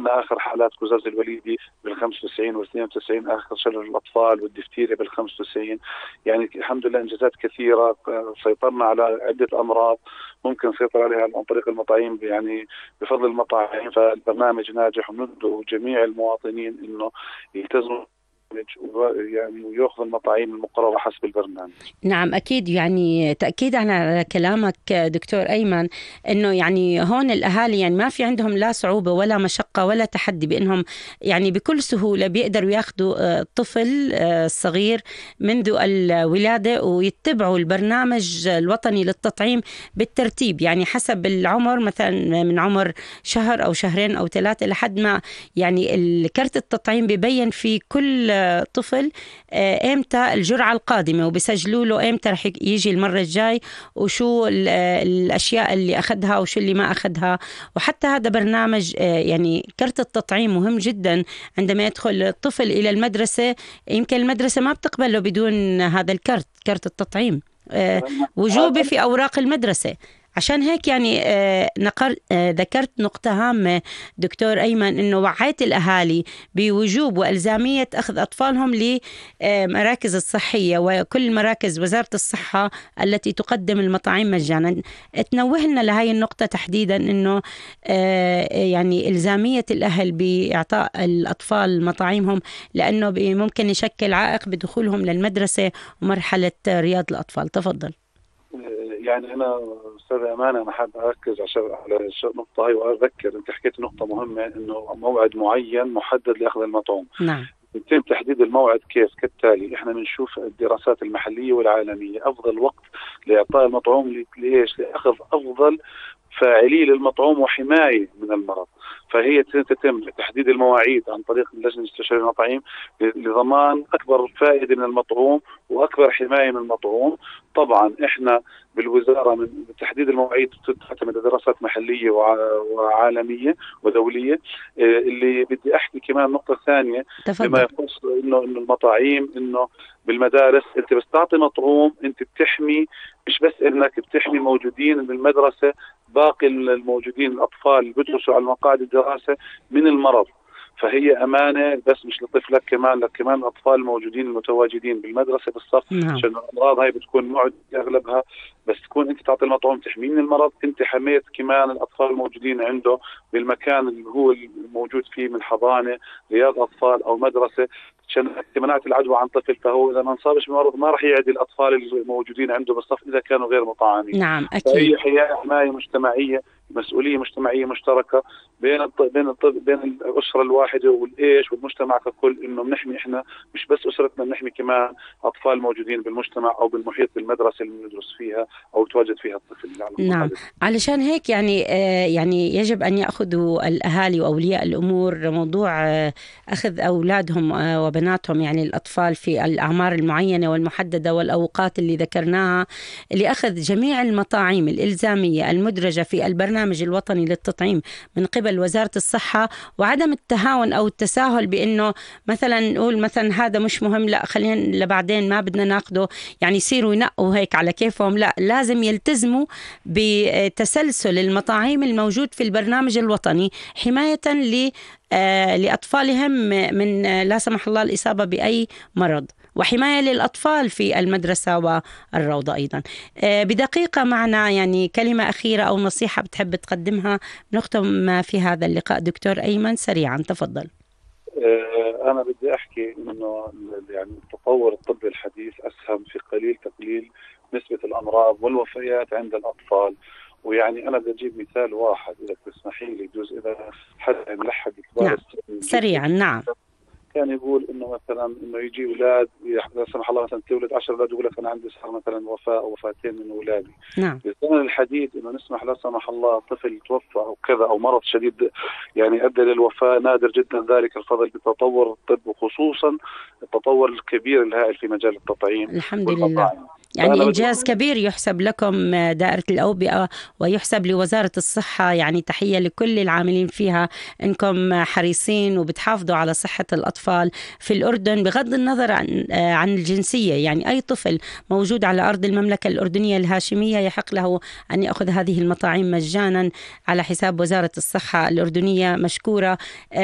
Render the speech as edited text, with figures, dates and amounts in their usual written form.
عندنا آخر حالات قزاز الوليدي بال95 وال92، آخر شلل الأطفال والدفتيريا بال95. يعني الحمد لله إنجازات كثيرة. سيطرنا على عدة أمراض ممكن نسيطر عليها عن طريق المطاعيم، يعني بفضل المطاعيم. فالبرنامج ناجح، وندعو جميع المواطنين إنه يلتزموا يعني ويأخذ المطاعيم المقررة حسب البرنامج. نعم أكيد، يعني تأكيد على كلامك دكتور أيمن، أنه يعني هون الأهالي يعني ما في عندهم لا صعوبة ولا مشقة ولا تحدي، بأنهم يعني بكل سهولة بيقدروا ياخدوا الطفل الصغير منذ الولادة ويتبعوا البرنامج الوطني للتطعيم بالترتيب، يعني حسب العمر، مثلا من عمر شهر أو شهرين أو 3 لحد ما يعني الكرت التطعيم بيبين في كل طفل امتى الجرعة القادمة، وبسجلوا له امتى رح يجي المرة الجاي، وشو الاشياء اللي اخذها وشو اللي ما اخذها. وحتى هذا برنامج يعني كرت التطعيم مهم جدا عندما يدخل الطفل الى المدرسة. يمكن المدرسة ما بتقبله بدون هذا الكرت، كرت التطعيم وجوبي في اوراق المدرسة. عشان هيك يعني ذكرت نقطة هامة دكتور أيمن، إنه وعيت الأهالي بوجوب وألزامية أخذ أطفالهم لمراكز الصحية وكل مراكز وزارة الصحة التي تقدم المطاعيم مجانا. تنوهنا لهاي النقطة تحديدا، إنه يعني إلزامية الأهل بإعطاء الأطفال مطاعيمهم، لأنه ممكن يشكل عائق بدخولهم للمدرسة ومرحلة رياض الأطفال. تفضل. يعني أنا أستاذ أمانة أنا حابب أركز على النقطة هاي، وأذكر أنت حكيت نقطة مهمة إنه موعد معين محدد لأخذ المطعوم. نعم. يتم تحديد الموعد كيف؟ كالتالي: إحنا بنشوف الدراسات المحلية والعالمية أفضل وقت لإعطاء المطعوم لإيش؟ لأخذ أفضل فاعلي للمطعوم وحماية من المرض. فهي تتم تحديد المواعيد عن طريق اللجنة الاستشارية للمطاعيم لضمان أكبر فائدة من المطعوم وأكبر حماية من المطعوم. طبعا إحنا بالوزارة من تحديد المواعيد تعتمد دراسات محلية وعالمية ودولية. اللي بدي أحكي كمان نقطة ثانية بما يخص إنه المطاعيم، إنه بالمدارس أنت بس تعطي مطعوم أنت بتحمي، مش بس إنك بتحمي موجودين بالمدرسة، باقي الموجودين الأطفال اللي بدرسوا على مقاعد الدراسة من المرض. فهي أمانة بس مش لطفلك، كمان لك كمان الأطفال الموجودين المتواجدين بالمدرسة بالصف. عشان الأمراض هاي بتكون معدية أغلبها، بس تكون أنت تعطي المطعوم تحميه من المرض، أنت حميت كمان الأطفال الموجودين عنده بالمكان اللي هو الموجود فيه، من حضانة، رياض أطفال أو مدرسة، عشان منعت العدوى عن طفل. فهو إذا ما انصابش بمرض ما راح يعدي الأطفال الموجودين عنده بالصف إذا كانوا غير مطعمين. نعم أكيد. فهي حماية مجتمعية، مسؤولية مجتمعية مشتركة بين الأسرة الواحدة والإيش والمجتمع ككل، إنه بنحمي إحنا مش بس أسرتنا، بنحمي كمان أطفال موجودين بالمجتمع أو بالمحيط المدرسة اللي ندرس فيها أو يتواجد فيها الطفل. نعم. علشان هيك يعني يجب أن يأخذوا الأهالي وأولياء الأمور موضوع أخذ أولادهم وبناتهم، يعني الأطفال في الأعمار المعينة والمحددة والأوقات اللي ذكرناها، لأخذ جميع المطاعيم الإلزامية المدرجة في البرنامج الوطني للتطعيم من قبل وزارة الصحة، وعدم التهاون أو التساهل بأنه مثلا نقول مثلا هذا مش مهم، لا خلينا لبعدين ما بدنا ناخده، يعني يصيروا ينقوا هيك على كيفهم. لا، لازم يلتزموا بتسلسل المطاعيم الموجود في البرنامج الوطني حماية لأطفالهم من لا سمح الله الإصابة بأي مرض، وحماية للأطفال في المدرسة والروضة أيضا. بدقيقة معنا يعني كلمة أخيرة أو نصيحة بتحب تقدمها نختم في هذا اللقاء دكتور أيمن سريعا. تفضل. أنا بدي أحكي إنه يعني التطور الطبي الحديث أسهم في تقليل نسبة الأمراض والوفيات عند الأطفال. ويعني أنا بدي أجيب مثال واحد إذا تسمحي لي، يجوز إذا حد ملحق كبار السن سريعا. نعم. كان يقول إنه مثلا إنه يجي أولاد لا سمح الله مثلا تولد 10 أولاد، يقول لك أنا عندي صار مثلا وفاة أو وفاتين من أولادي. نعم. في الزمن الحديث إنه نسمح لا سمح الله طفل توفى أو كذا أو مرض شديد يعني أدى للوفاة، نادر جدا ذلك الفضل بتطور الطب، وخصوصا التطور الكبير الهائل في مجال التطعيم. الحمد لله. يعني إنجاز كبير يحسب لكم دائرة الأوبئة ويحسب لوزارة الصحة، يعني تحية لكل العاملين فيها، إنكم حريصين وبتحافظوا على صحة الأطفال في الأردن بغض النظر عن الجنسية. يعني أي طفل موجود على أرض المملكة الأردنية الهاشمية يحق له أن يأخذ هذه المطاعيم مجانا على حساب وزارة الصحة الأردنية. مشكورة.